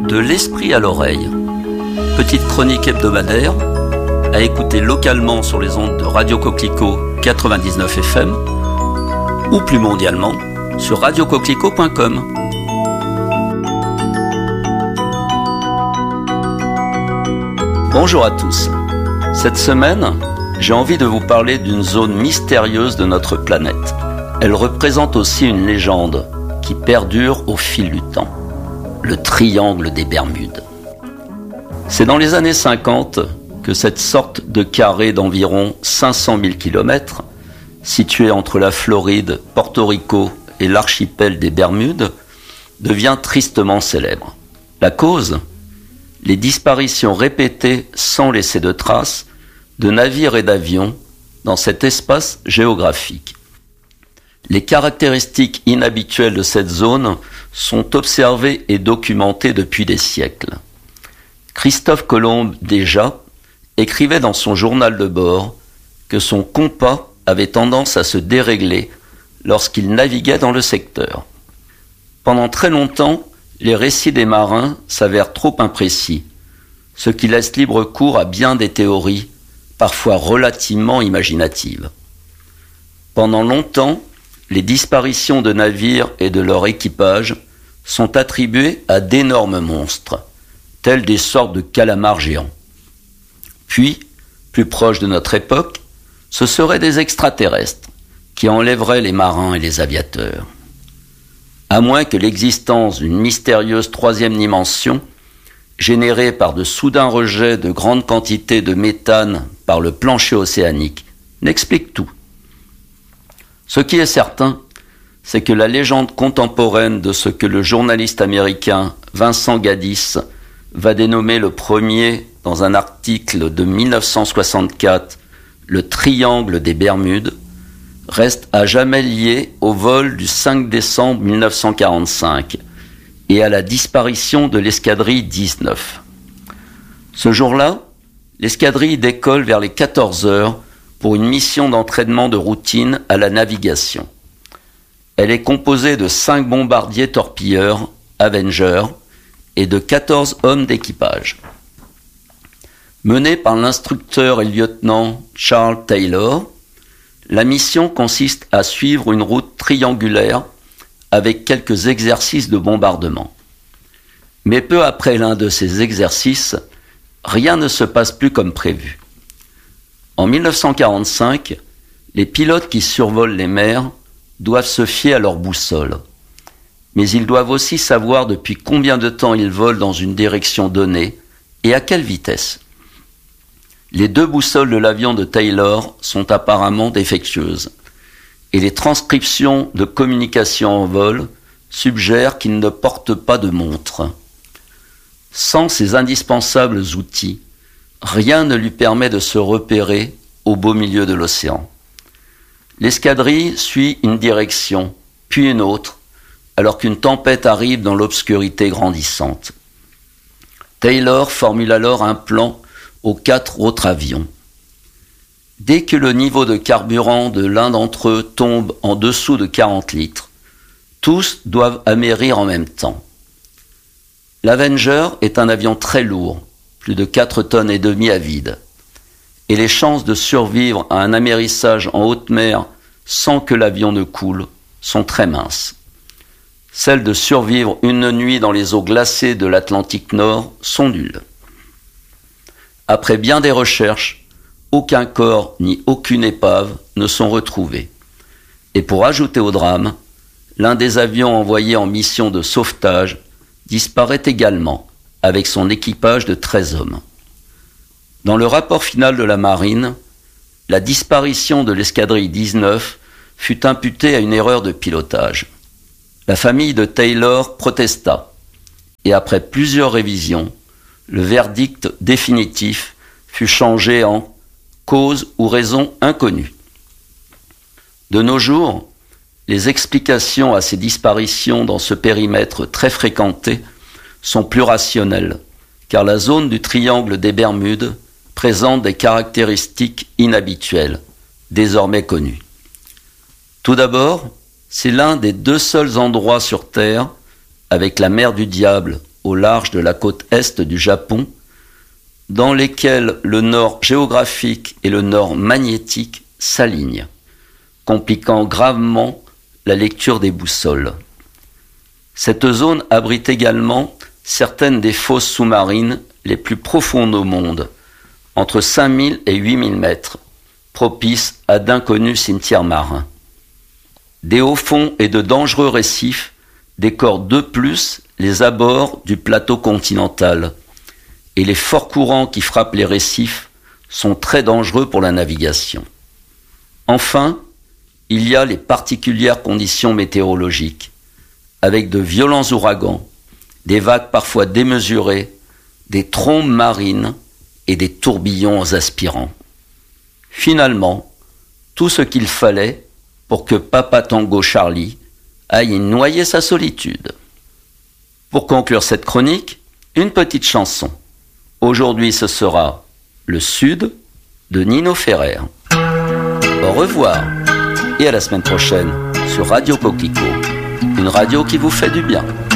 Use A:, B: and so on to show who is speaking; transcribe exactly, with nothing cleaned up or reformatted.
A: De l'esprit à l'oreille. Petite chronique hebdomadaire à écouter localement sur les ondes de Radio Coquelicot quatre-vingt-dix-neuf F M ou plus mondialement sur radio coquelicot point com. Bonjour à tous. Cette semaine, j'ai envie de vous parler d'une zone mystérieuse de notre planète. Elle représente aussi une légende qui perdure au fil du temps. Le triangle des Bermudes. C'est dans les années cinquante que cette sorte de carré d'environ cinq cent mille kilomètres, situé entre la Floride, Porto Rico et l'archipel des Bermudes, devient tristement célèbre. La cause ? Les disparitions répétées sans laisser de traces de navires et d'avions dans cet espace géographique. Les caractéristiques inhabituelles de cette zone sont observées et documentées depuis des siècles. Christophe Colomb, déjà, écrivait dans son journal de bord que son compas avait tendance à se dérégler lorsqu'il naviguait dans le secteur. Pendant très longtemps, les récits des marins s'avèrent trop imprécis, ce qui laisse libre cours à bien des théories, parfois relativement imaginatives. Pendant longtemps, les disparitions de navires et de leur équipage sont attribuées à d'énormes monstres, tels des sortes de calamars géants. Puis, plus proche de notre époque, ce seraient des extraterrestres qui enlèveraient les marins et les aviateurs. À moins que l'existence d'une mystérieuse troisième dimension, générée par de soudains rejets de grandes quantités de méthane par le plancher océanique, n'explique tout. Ce qui est certain, c'est que la légende contemporaine de ce que le journaliste américain Vincent Gaddis va dénommer le premier, dans un article de dix-neuf cent soixante-quatre, le triangle des Bermudes, reste à jamais lié au vol du cinq décembre mille neuf cent quarante-cinq et à la disparition de l'escadrille dix-neuf. Ce jour-là, l'escadrille décolle vers les quatorze heures pour une mission d'entraînement de routine à la navigation. Elle est composée de cinq bombardiers torpilleurs, Avenger, et de quatorze hommes d'équipage. Menée par l'instructeur et lieutenant Charles Taylor, la mission consiste à suivre une route triangulaire avec quelques exercices de bombardement. Mais peu après l'un de ces exercices, rien ne se passe plus comme prévu. En mille neuf cent quarante-cinq, les pilotes qui survolent les mers doivent se fier à leur boussole. Mais ils doivent aussi savoir depuis combien de temps ils volent dans une direction donnée et à quelle vitesse. Les deux boussoles de l'avion de Taylor sont apparemment défectueuses et les transcriptions de communication en vol suggèrent qu'il ne porte pas de montre. Sans ces indispensables outils, rien ne lui permet de se repérer au beau milieu de l'océan. L'escadrille suit une direction, puis une autre, alors qu'une tempête arrive dans l'obscurité grandissante. Taylor formule alors un plan aux quatre autres avions. Dès que le niveau de carburant de l'un d'entre eux tombe en dessous de quarante litres, tous doivent amérir en même temps. L'Avenger est un avion très lourd, plus de quatre tonnes et demie à vide, et les chances de survivre à un amérissage en haute mer sans que l'avion ne coule sont très minces. Celles de survivre une nuit dans les eaux glacées de l'Atlantique Nord sont nulles. Après bien des recherches, aucun corps ni aucune épave ne sont retrouvés. Et pour ajouter au drame, l'un des avions envoyés en mission de sauvetage disparaît également, avec son équipage de treize hommes. Dans le rapport final de la marine, la disparition de l'escadrille dix-neuf fut imputée à une erreur de pilotage. La famille de Taylor protesta, et après plusieurs révisions, le verdict définitif fut changé en cause ou raison inconnue. De nos jours, les explications à ces disparitions dans ce périmètre très fréquenté sont plus rationnelles, car la zone du triangle des Bermudes présente des caractéristiques inhabituelles, désormais connues. Tout d'abord, c'est l'un des deux seuls endroits sur Terre, avec la mer du Diable au large de la côte est du Japon, dans lesquels le nord géographique et le nord magnétique s'alignent, compliquant gravement la lecture des boussoles. Cette zone abrite également certaines des fosses sous-marines les plus profondes au monde, entre cinq mille et huit mille mètres, propices à d'inconnus cimetières marins. Des hauts fonds et de dangereux récifs décorent de plus les abords du plateau continental, et les forts courants qui frappent les récifs sont très dangereux pour la navigation. Enfin, il y a les particulières conditions météorologiques, avec de violents ouragans, des vagues parfois démesurées, des trombes marines et des tourbillons aspirants. Finalement, tout ce qu'il fallait pour que Papa Tango Charlie aille y noyer sa solitude. Pour conclure cette chronique, une petite chanson. Aujourd'hui, ce sera Le Sud de Nino Ferrer. Au revoir et à la semaine prochaine sur Radio Coquelicot, une radio qui vous fait du bien.